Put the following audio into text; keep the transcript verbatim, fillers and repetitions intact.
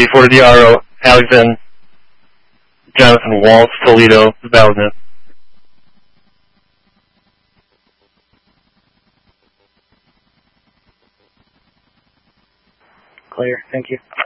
Fort D R O, Alexander, Jonathan Waltz, Toledo, Development. Clear. Thank you.